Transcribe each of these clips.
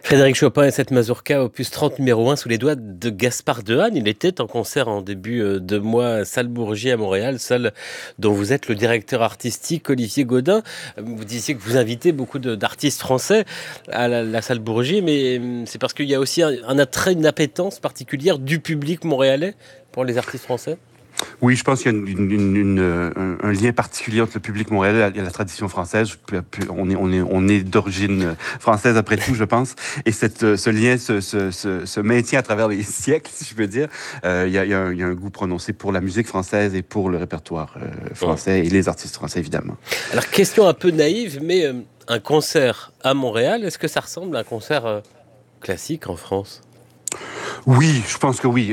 Frédéric Chopin et cette mazurka opus 30 numéro 1 sous les doigts de Gaspard Dehaene. Il était en concert en début de mois à Salle Bourget à Montréal, salle dont vous êtes le directeur artistique, Olivier Gaudin. Vous disiez que vous invitez beaucoup d'artistes français à la Salle Bourget, mais c'est parce qu'il y a aussi un attrait, une appétence particulière du public montréalais pour les artistes français? Oui, je pense qu'il y a un lien particulier entre le public montréalais et la tradition française. On est d'origine française après tout, je pense. Et ce lien se maintient à travers les siècles, si je peux dire. Il y a un goût prononcé pour la musique française et pour le répertoire français et les artistes français, évidemment. Alors, question un peu naïve, mais un concert à Montréal, est-ce que ça ressemble à un concert classique en France? Oui, je pense que oui.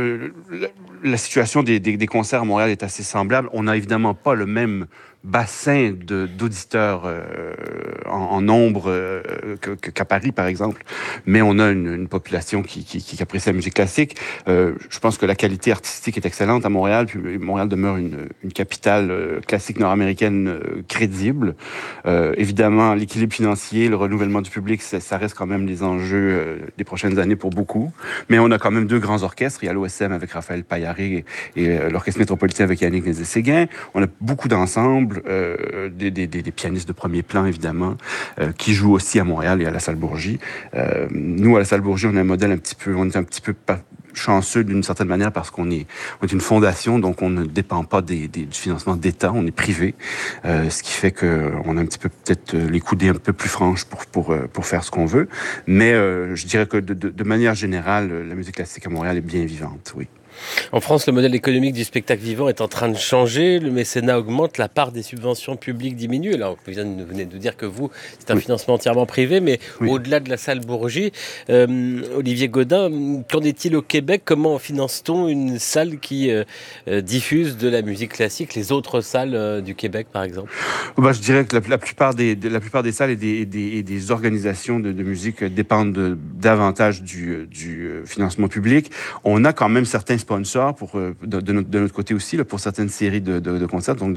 La situation des concerts à Montréal est assez semblable. On n'a évidemment pas le même bassin d'auditeurs en nombre qu'à Paris, par exemple, mais on a une population qui apprécie la musique classique. Je pense que la qualité artistique est excellente à Montréal, puis Montréal demeure une capitale classique nord-américaine crédible. Évidemment, l'équilibre financier, le renouvellement du public, ça reste quand même les enjeux des prochaines années pour beaucoup. Mais on a quand même deux grands orchestres. Il y a l'OSM avec Raphaël Paillaré et l'Orchestre métropolitain avec Yannick Nézet-Séguin. On a beaucoup d'ensembles, des pianistes de premier plan, évidemment, qui jouent aussi à Montréal et à la Salle Bourgie. Nous, à la Salle Bourgie, on a un modèle on est un petit peu chanceux d'une certaine manière parce qu'on est une fondation, donc on ne dépend pas du financement d'État, on est privé, ce qui fait qu'on a un petit peu peut-être les coudées un peu plus franches pour faire ce qu'on veut. Mais je dirais que de manière générale, la musique classique à Montréal est bien vivante, oui. En France, le modèle économique du spectacle vivant est en train de changer. Le mécénat augmente, la part des subventions publiques diminue. Alors, vous venez de dire que c'est un financement entièrement privé, mais au-delà de la Salle Bourgie, Olivier Gaudin, qu'en est-il au Québec? Comment finance-t-on une salle qui diffuse de la musique classique, les autres salles du Québec, par exemple? Je dirais que la plupart des salles et des organisations de musique dépendent davantage du financement public. On a quand même certains sponsors de notre côté aussi, là, pour certaines séries de concerts, donc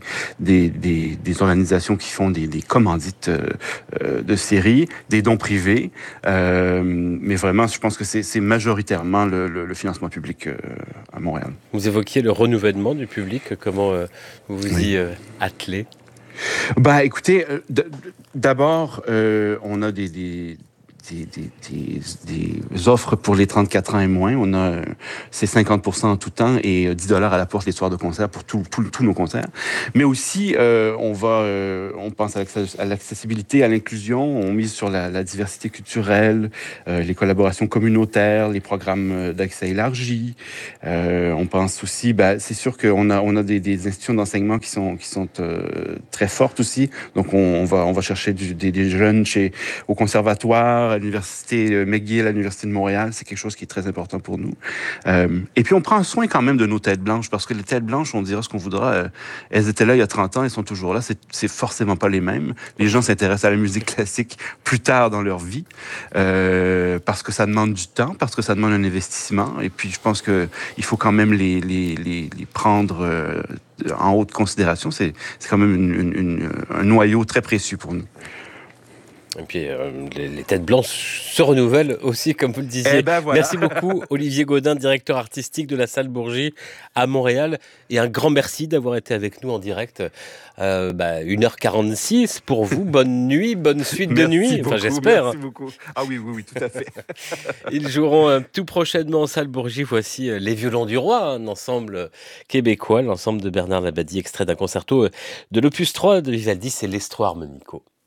des organisations qui font des commandites de séries, des dons privés. Mais vraiment, je pense que c'est majoritairement le financement public à Montréal. Vous évoquiez le renouvellement du public. Comment vous vous y attelez? Écoutez, d'abord, on a des offres pour les 34 ans et moins. On a c'est 50% en tout temps et $10 à la porte les soirs de concert pour tous nos concerts. Mais aussi, on pense à l'accessibilité, à l'inclusion. On mise sur la diversité culturelle, les collaborations communautaires, les programmes d'accès élargi. On pense aussi, c'est sûr qu'on a des institutions d'enseignement qui sont très fortes aussi. Donc on va chercher des jeunes au conservatoire, à l'université McGill, à l'université de Montréal. C'est quelque chose qui est très important pour nous. Et puis on prend soin quand même de nos têtes blanches, parce que les têtes blanches, on dira ce qu'on voudra, elles étaient là il y a 30 ans, elles sont toujours là. C'est forcément pas les mêmes. Les gens s'intéressent à la musique classique plus tard dans leur vie, parce que ça demande du temps, parce que ça demande un investissement. Et puis je pense que il faut quand même les prendre en haute considération. C'est quand même un noyau très précieux pour nous. Et puis, les têtes blanches se renouvellent aussi, comme vous le disiez. Voilà. Merci beaucoup, Olivier Gaudin, directeur artistique de la Salle Bourgie à Montréal. Et un grand merci d'avoir été avec nous en direct. 1h46 pour vous. Bonne nuit, bonne suite de nuit. Beaucoup, j'espère. Merci beaucoup. Ah oui, tout à fait. Ils joueront tout prochainement en Salle Bourgie. Voici Les Violons du Roi, un ensemble québécois, l'ensemble de Bernard Labadie, extrait d'un concerto de l'opus 3 de Vivaldi, c'est l'Estro Harmonico.